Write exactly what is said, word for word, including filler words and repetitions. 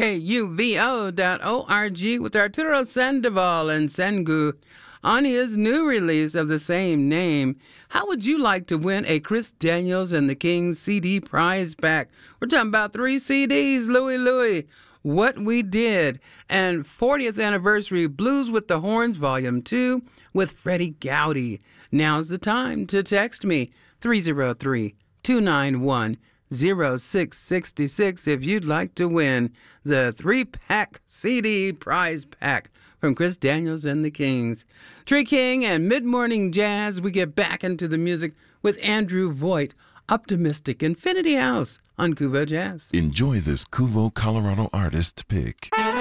K U V O dot O R G with Arturo Sandoval and Sengu on his new release of the same name. How would you like to win a Chris Daniels and the Kings C D prize pack? We're talking about three C Ds, Louie Louie, What We Did, and fortieth Anniversary Blues with the Horns, Volume two, with Freddie Gowdy. Now's the time to text me, three oh three, two nine one, oh six six six, if you'd like to win the three-pack C D prize pack from Chris Daniels and the Kings. Tree King and Mid-Morning Jazz, we get back into the music with Andrew Voigt, Optimistic Infinity House on Kuvo Jazz. Enjoy this Kuvo, Colorado artist pick.